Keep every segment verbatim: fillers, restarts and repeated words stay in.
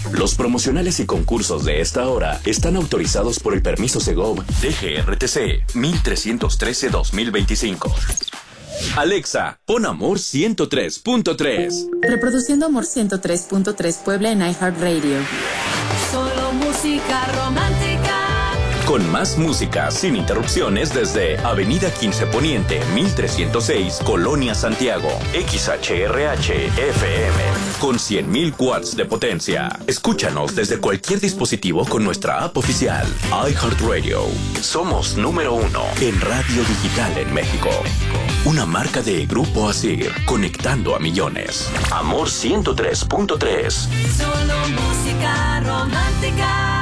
Los promocionales y concursos de esta hora están autorizados por el permiso Segov D G R T C mil trescientos trece guión dos mil veinticinco. Alexa, pon Amor ciento tres punto tres. Reproduciendo Amor ciento tres punto tres Puebla en iHeartRadio. Solo música romántica. Con más música sin interrupciones desde Avenida quince Poniente, mil trescientos seis, Colonia Santiago. X H R H F M. Con cien mil watts de potencia. Escúchanos desde cualquier dispositivo con nuestra app oficial. iHeartRadio. Somos número uno en radio digital en México. Una marca de Grupo Asir, conectando a millones. Amor ciento tres punto tres. Solo música romántica.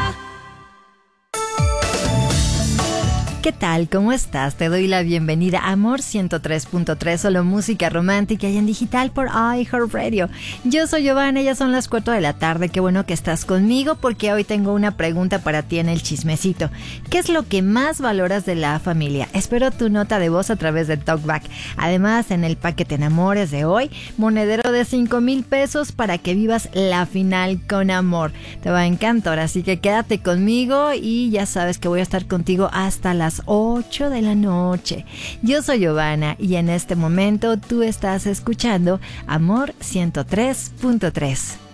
¿Qué tal? ¿Cómo estás? Te doy la bienvenida a Amor ciento tres punto tres, solo música romántica y en digital por iHeartRadio. Yo soy Giovanna, ya son las cuatro de la tarde. Qué bueno que estás conmigo porque hoy tengo una pregunta para ti en el chismecito. ¿Qué es lo que más valoras de la familia? Espero tu nota de voz a través de TalkBack. Además, en el paquete enamores de hoy, monedero de cinco mil pesos para que vivas la final con amor. Te va a encantar, así que quédate conmigo y ya sabes que voy a estar contigo hasta las ocho de la noche. Yo soy Giovanna y en este momento tú estás escuchando Amor ciento tres punto tres.